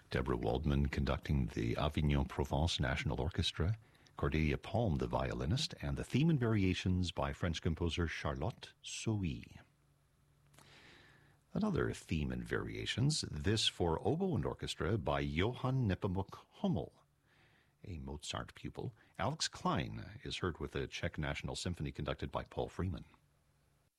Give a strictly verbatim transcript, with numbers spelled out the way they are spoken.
Deborah Waldman conducting the Avignon Provence National Orchestra, Cordelia Palm, the violinist, and the theme and variations by French composer Charlotte Sohi. Another theme and variations, this for oboe and orchestra by Johann Nepomuk Hummel, a Mozart pupil. Alex Klein is heard with the Czech National Symphony conducted by Paul Freeman.